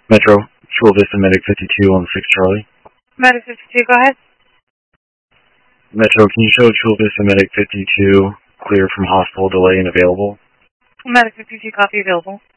Metro, Chula Vista Medic 52 on 6 Charlie. Medic 52, go ahead. Metro, can you show Chula Vista Medic 52 clear from hospital delay and available? Medic 52, copy available.